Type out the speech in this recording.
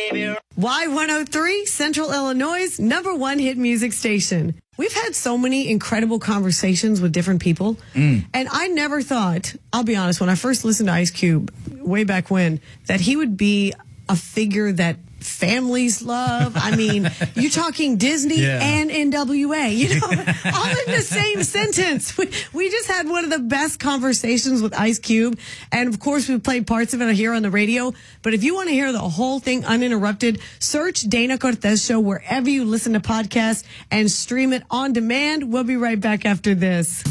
Y103, Central Illinois' #1 hit music station. We've had so many incredible conversations with different people. And I never thought, I'll be honest, when I first listened to Ice Cube way back when, that he would be a figure that families love. I mean, you're talking Disney and NWA, all in the same sentence. We just had one of the best conversations with Ice Cube. And of course, we played parts of it here on the radio. But if you want to hear the whole thing uninterrupted, search Dana Cortez Show wherever you listen to podcasts and stream it on demand. We'll be right back after this.